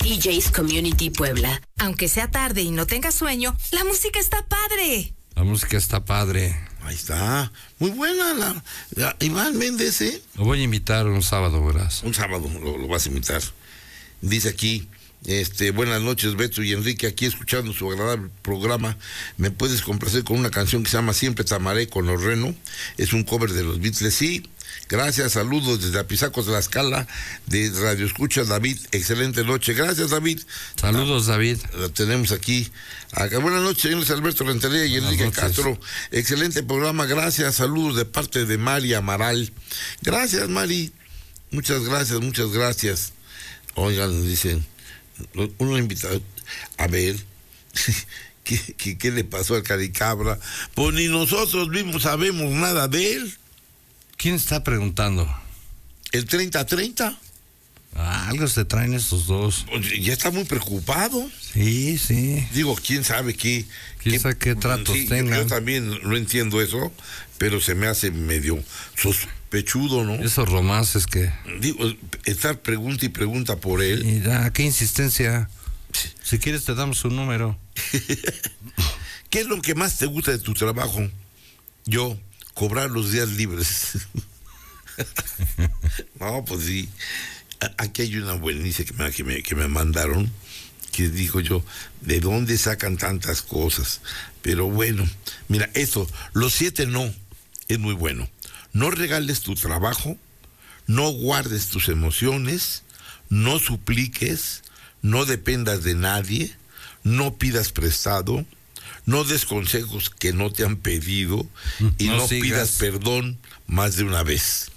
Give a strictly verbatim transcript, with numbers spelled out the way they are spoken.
D Js Community Puebla. Aunque sea tarde y no tengas sueño, la música está padre. La música está padre. Ahí está. Muy buena la, la Iván Méndez, ¿eh? Lo voy a invitar un sábado, verás. Un sábado lo, lo vas a invitar. Dice aquí, este, buenas noches, Beto y Enrique, aquí escuchando su agradable programa. ¿Me puedes complacer con una canción que se llama Siempre te amaré con los Reno? Es un cover de los Beatles. Sí, gracias, saludos desde Apizaco de la Escala, de Radio Escucha, David. Excelente noche. Gracias, David. Saludos, David. Lo tenemos aquí. Acá. Buenas noches, señores Alberto Rentería y Enrique noches. Castro. Excelente programa, gracias. Saludos de parte de Mari Amaral. Gracias, Mari. Muchas gracias, muchas gracias. Oigan, dicen, uno invitado, a ver, ¿qué, qué, qué le pasó al Caricabra? Pues ni nosotros mismos sabemos nada de él. ¿Quién está preguntando? ¿El treinta treinta? Ah, algo se traen estos dos. Ya está muy preocupado. Sí, sí. Digo, quién sabe qué... ¿Quién sabe qué tratos sí, tengan? Yo también no entiendo eso, pero se me hace medio sospechudo, ¿no? Esos romances que... Digo, estar pregunta y pregunta por él. Y ya, qué insistencia. Si quieres te damos su número. ¿Qué es lo que más te gusta de tu trabajo? Yo, cobrar los días libres. No, pues sí. Aquí hay una buenísima que me, que me, que me mandaron, que digo yo, ¿de dónde sacan tantas cosas? Pero bueno, mira, esto, los siete no, es muy bueno. No regales tu trabajo, no guardes tus emociones, no supliques, no dependas de nadie, no pidas prestado, no des consejos que no te han pedido y no, no pidas perdón más de una vez.